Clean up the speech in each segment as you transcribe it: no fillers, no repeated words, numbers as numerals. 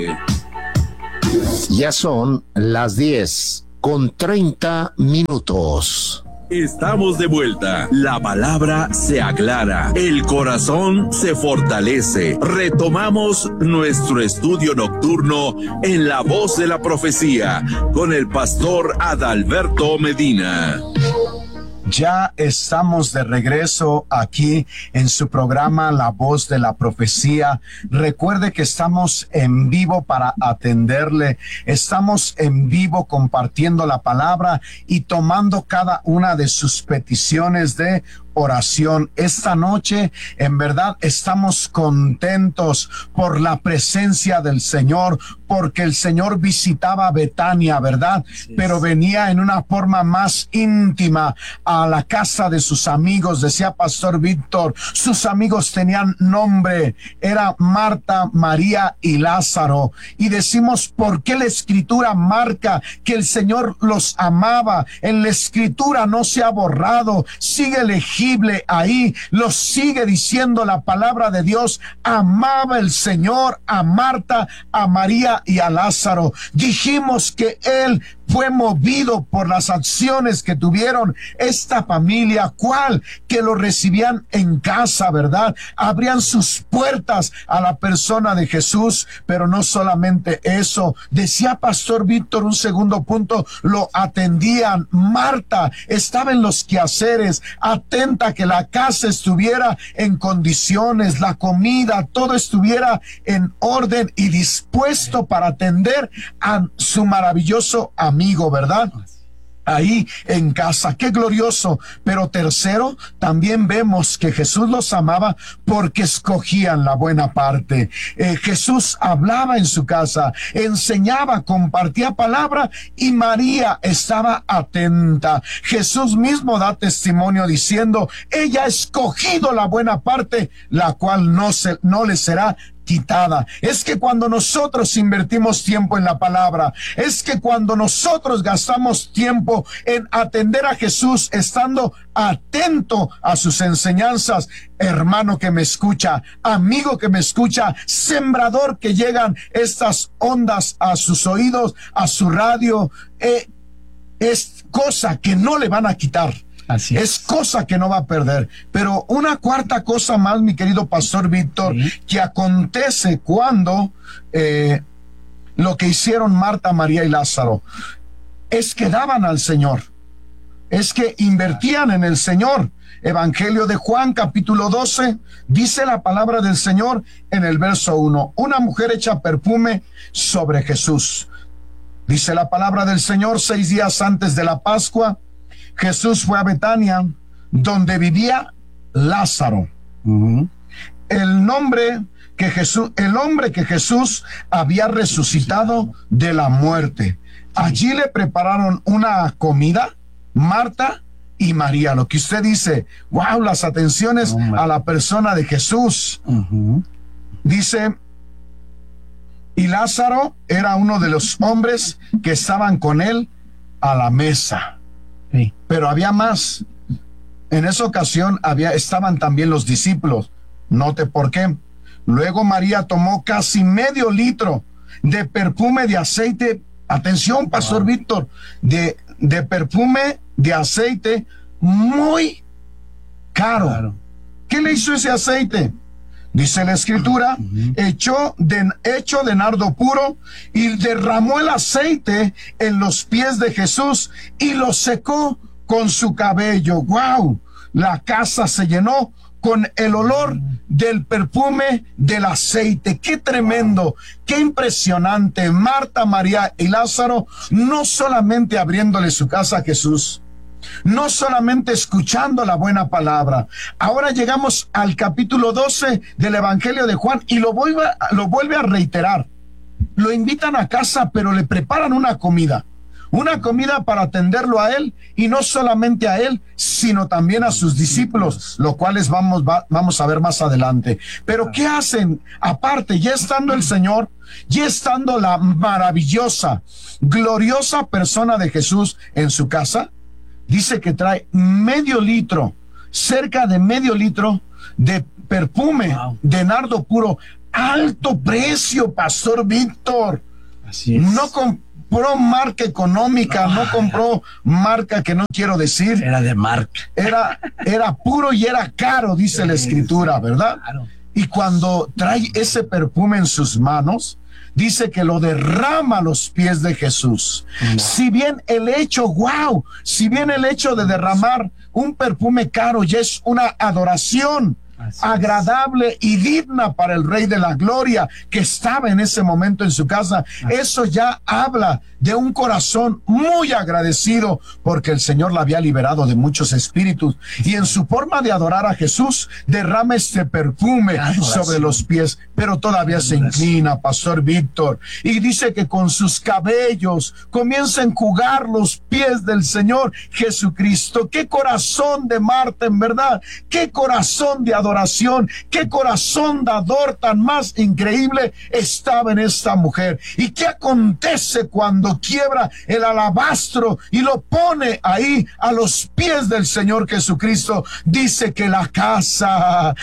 Ya son las 10:30. Estamos de vuelta. La palabra se aclara, el corazón se fortalece. Retomamos nuestro estudio nocturno en La Voz de la Profecía con el pastor Adalberto Medina. Ya estamos de regreso aquí en su programa La Voz de la Profecía. Recuerde que estamos en vivo para atenderle. Estamos en vivo compartiendo la palabra y tomando cada una de sus peticiones de oración. Esta noche, en verdad, estamos contentos por la presencia del Señor, porque el Señor visitaba Betania, ¿verdad? Sí. Pero venía en una forma más íntima a la casa de sus amigos. Decía Pastor Víctor, sus amigos tenían nombre, era Marta, María y Lázaro. Y decimos, ¿por qué la Escritura marca que el Señor los amaba? En la Escritura no se ha borrado, sigue legible ahí, lo sigue diciendo la palabra de Dios. Amaba el Señor a Marta, a María y a Lázaro. Dijimos que Él fue movido por las acciones que tuvieron esta familia, cual que lo recibían en casa, ¿verdad? Abrían sus puertas a la persona de Jesús, pero no solamente eso. Decía Pastor Víctor, un segundo punto, lo atendían. Marta estaba en los quehaceres, atenta a que la casa estuviera en condiciones, la comida, todo estuviera en orden y dispuesto para atender a su maravilloso amigo, ¿verdad? Ahí en casa, qué glorioso. Pero tercero, también vemos que Jesús los amaba porque escogían la buena parte. Jesús hablaba en su casa, enseñaba, compartía palabra y María estaba atenta. Jesús mismo da testimonio diciendo, ella ha escogido la buena parte, la cual no le será quitada. Es que cuando nosotros invertimos tiempo en la palabra, es que cuando nosotros gastamos tiempo en atender a Jesús, estando atento a sus enseñanzas, hermano que me escucha, amigo que me escucha, sembrador que llegan estas ondas a sus oídos, a su radio, es cosa que no le van a quitar. Así es cosa que no va a perder. Pero una cuarta cosa más, mi querido Pastor Víctor, ¿sí?, que acontece cuando lo que hicieron Marta, María y Lázaro es que daban al Señor, es que invertían en el Señor. Evangelio de Juan, capítulo 12, dice la palabra del Señor en el verso 1. Una mujer echa perfume sobre Jesús. Dice la palabra del Señor, 6 días antes de la Pascua, Jesús fue a Betania, donde vivía Lázaro. El hombre que Jesús había resucitado de la muerte. Allí le prepararon una comida, Marta y María. Lo que usted dice, wow, las atenciones a la persona de Jesús. Dice, y Lázaro era uno de los hombres que estaban con él a la mesa. Sí. Pero había más. En esa ocasión estaban también los discípulos. Note por qué. Luego María tomó casi medio litro de perfume de aceite. Atención, Pastor Víctor, de perfume de aceite muy caro. Claro. ¿Qué le hizo ese aceite? Dice la Escritura, hecho de nardo puro, y derramó el aceite en los pies de Jesús y lo secó con su cabello. ¡Wow! La casa se llenó con el olor del perfume del aceite. ¡Qué tremendo! ¡Qué impresionante! Marta, María y Lázaro, no solamente abriéndole su casa a Jesús, no solamente escuchando la buena palabra. Ahora llegamos al capítulo 12 del Evangelio de Juan y lo vuelve a reiterar. Lo invitan a casa, pero le preparan una comida para atenderlo a él, y no solamente a él, sino también a sus discípulos, lo cuales vamos a ver más adelante. Pero ¿qué hacen? Aparte, ya estando el Señor, ya estando la maravillosa, gloriosa persona de Jesús en su casa, dice que trae cerca de medio litro de perfume de nardo puro, alto precio, Pastor Víctor. Así es. No compró marca económica, no compró marca que no quiero decir. Era de marca. Era puro y era caro, dice la Escritura, ¿verdad? Claro. Y cuando trae ese perfume en sus manos, dice que lo derrama a los pies de Jesús. Si bien el hecho de derramar un perfume caro ya es una adoración agradable y digna para el Rey de la Gloria que estaba en ese momento en su casa, eso ya habla de un corazón muy agradecido porque el Señor la había liberado de muchos espíritus, y en su forma de adorar a Jesús derrama este perfume sobre los pies, pero todavía se inclina, Pastor Víctor, y dice que con sus cabellos comienza a enjugar los pies del Señor Jesucristo. Qué corazón de Marta, en verdad, qué corazón de adoración, qué corazón dador tan más increíble estaba en esta mujer. ¿Y qué acontece cuando quiebra el alabastro y lo pone ahí a los pies del Señor Jesucristo? Dice que la casa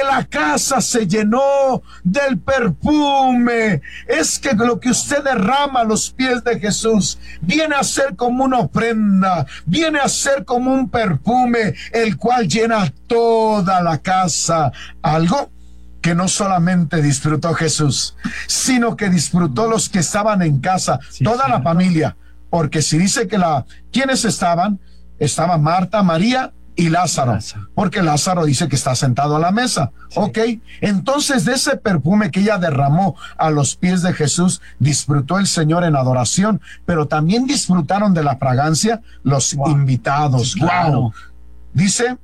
se llenó del perfume. Es que lo que usted derrama a los pies de Jesús viene a ser como una ofrenda, viene a ser como un perfume, el cual llena toda la casa. Algo que no solamente disfrutó Jesús, sino que disfrutó los que estaban en casa, toda la familia, porque si dice que ¿quiénes estaban? Estaban Marta, María y Lázaro, porque Lázaro dice que está sentado a la mesa. Ok, entonces de ese perfume que ella derramó a los pies de Jesús, disfrutó el Señor en adoración, pero también disfrutaron de la fragancia los invitados. Sí, claro. Dice,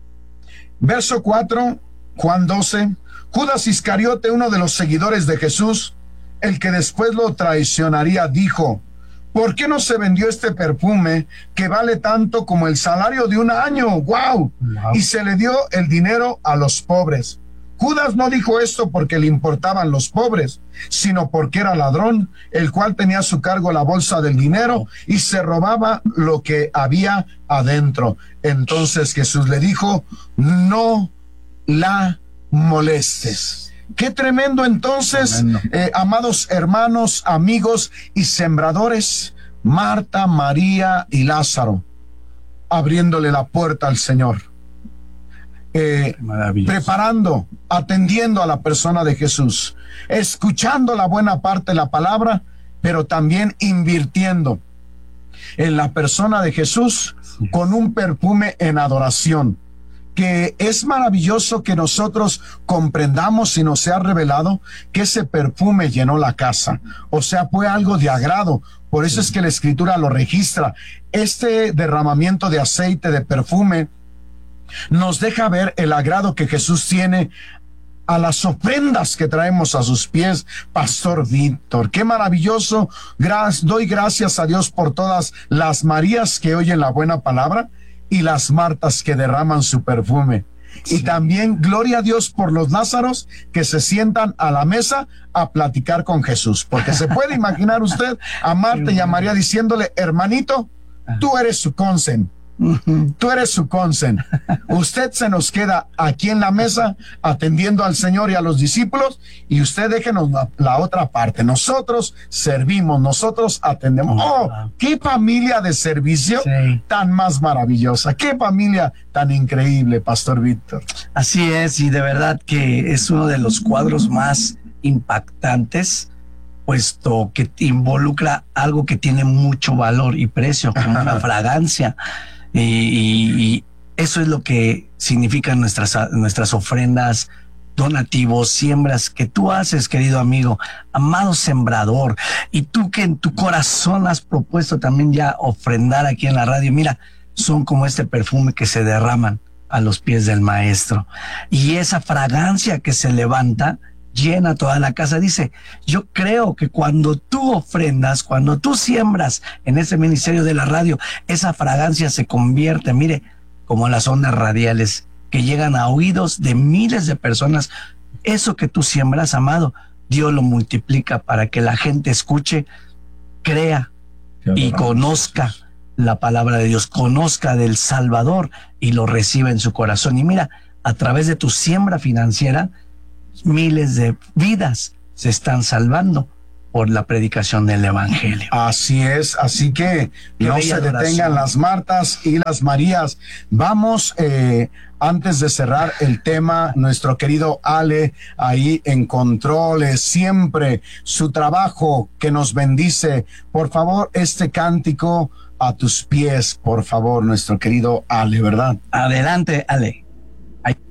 verso 4, Juan 12, Judas Iscariote, uno de los seguidores de Jesús, el que después lo traicionaría, dijo: ¿por qué no se vendió este perfume que vale tanto como el salario de un año? ¡Wow! Y se le dio el dinero a los pobres. Judas no dijo esto porque le importaban los pobres, sino porque era ladrón, el cual tenía a su cargo la bolsa del dinero y se robaba lo que había adentro. Entonces Jesús le dijo: no la molestes. Qué tremendo entonces, amados hermanos, amigos y sembradores, Marta, María y Lázaro, abriéndole la puerta al Señor, preparando, atendiendo a la persona de Jesús, escuchando la buena parte de la palabra, pero también invirtiendo en la persona de Jesús con un perfume en adoración. Que es maravilloso que nosotros comprendamos y nos sea revelado que ese perfume llenó la casa, o sea, fue algo de agrado. Por eso es que la Escritura lo registra. Este derramamiento de aceite, de perfume, nos deja ver el agrado que Jesús tiene a las ofrendas que traemos a sus pies, Pastor Víctor. Qué maravilloso. Doy gracias a Dios por todas las Marías que oyen la buena palabra y las Martas que derraman su perfume. Y también gloria a Dios por los Lázaros que se sientan a la mesa a platicar con Jesús, porque se puede imaginar usted a Marta y a María diciéndole: hermanito, tú eres su consen. Tú eres su consen. Usted se nos queda aquí en la mesa atendiendo al Señor y a los discípulos, y usted déjenos la otra parte. Nosotros servimos, nosotros atendemos. ¡Oh, qué familia de servicio tan más maravillosa! ¡Qué familia tan increíble, Pastor Víctor! Así es, y de verdad que es uno de los cuadros más impactantes, puesto que involucra algo que tiene mucho valor y precio, como una fragancia. Y eso es lo que significan nuestras ofrendas, donativos, siembras que tú haces, querido amigo, amado sembrador, y tú que en tu corazón has propuesto también ya ofrendar aquí en la radio. Mira, son como este perfume que se derraman a los pies del Maestro, y esa fragancia que se levanta llena toda la casa. Dice, yo creo que cuando tú ofrendas, cuando tú siembras en ese ministerio de la radio, esa fragancia se convierte, mire, como las ondas radiales que llegan a oídos de miles de personas. Eso que tú siembras, amado, Dios lo multiplica para que la gente escuche, crea y conozca la palabra de Dios, conozca del Salvador y lo reciba en su corazón. Y mira, a través de tu siembra financiera, miles de vidas se están salvando por la predicación del evangelio. Así es, así que no se detengan las Martas y las Marías. Vamos, antes de cerrar el tema, nuestro querido Ale, ahí en controles, siempre su trabajo que nos bendice. Por favor, este cántico a tus pies, por favor, nuestro querido Ale, ¿verdad? Adelante, Ale.